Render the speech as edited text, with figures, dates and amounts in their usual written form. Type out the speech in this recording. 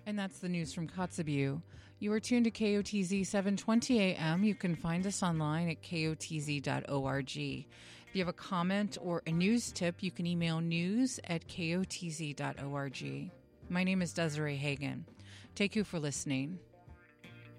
And that's the news from Kotzebue. You are tuned to KOTZ 720 AM. You can find us online at kotz.org. If you have a comment or a news tip, you can email news@kotz.org. My name is Desiree Hagen. Thank you for listening.